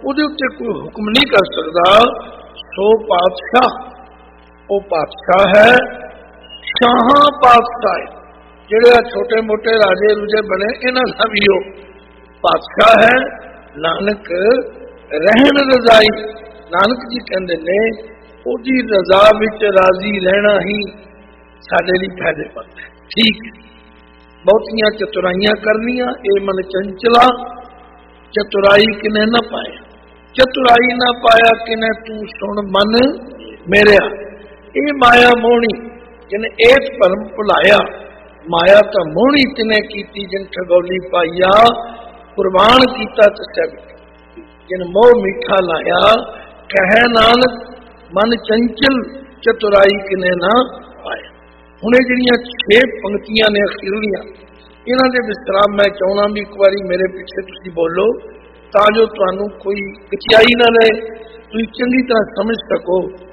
ਉਹਦੇ ਉੱਤੇ ਕੋਈ ਹੁਕਮ ਨਹੀਂ ਕਰ ਸਕਦਾ। ਸੋ ਪਾਤਸ਼ਾਹ, ਉਹ ਪਾਤਸ਼ਾਹ ਹੈ, ਸ਼ਾਹਾਂ ਪਾਤਸ਼ਾਹ ਹੈ। ਜਿਹੜੇ ਛੋਟੇ ਮੋਟੇ ਰਾਜੇ ਰੂਜੇ ਬਣੇ ਇਹਨਾਂ ਦਾ ਵੀ ਉਹ ਪਾਤਸ਼ਾਹ ਹੈ। ਨਾਨਕ ਰਹਿਣ ਰਜ਼ਾਈ, ਨਾਨਕ ਜੀ ਕਹਿੰਦੇ ਨੇ ਉਹਦੀ ਰਜ਼ਾ ਵਿੱਚ ਰਾਜ਼ੀ ਰਹਿਣਾ ਹੀ ਸਾਡੇ ਲਈ ਫਾਇਦੇਮੰਦ ਹੈ। ਠੀਕ, ਬਹੁਤੀਆਂ ਚਤੁਰਾਈਆਂ ਕਰਨੀਆਂ ਇਹ ਮਨ ਚੰਚਲਾ, ਚਤੁਰਾਈ ਕਿਨੇ ਨਾ ਪਾਇਆ, ਚਤੁਰਾਈ ਨਾ ਪਾਇਆ ਕਿਨੇ ਤੂੰ ਸੁਣ ਮਨ ਮੇਰਿਆ। ਇਹ ਮਾਇਆ ਮੋਹਣੀ ਜਿਨ ਏਤ ਭਰਮ ਭੁਲਾਇਆ, ਮਾਇਆ ਤਾਂ ਮੋਹਣੀ ਤਿਨੇ ਕੀਤੀ ਜਿਨ ਠਗੌਲੀ ਪਾਈਆ। ਕੁਰਬਾਨ ਕੀਤਾ ਤਸੈ ਜਿਨ ਮੋਹ ਮਿੱਠਾ ਲਾਇਆ, ਕਹਿ ਨਾਨਕ ਮਨ ਚੰਚਲ ਚਤੁਰਾਈ ਕਿਨੇ ਨਾ ਪਾਇਆ। ਹੁਣ ਇਹ ਜਿਹੜੀਆਂ 6 ਪੰਕਤੀਆਂ ਨੇ ਅਖੀਰਲੀਆਂ, ਇਹਨਾਂ ਦੇ ਵਿਸਰਾਮ ਮੈਂ ਚਾਹੁੰਦਾ ਵੀ ਇੱਕ ਵਾਰੀ ਮੇਰੇ ਪਿੱਛੇ ਤੁਸੀਂ ਬੋਲੋ, ਤਾਂ ਜੋ ਤੁਹਾਨੂੰ ਕੋਈ ਕਚਿਆਈ ਨਾ ਰਹੇ, ਤੁਸੀਂ ਚੰਗੀ ਤਰ੍ਹਾਂ ਸਮਝ ਸਕੋ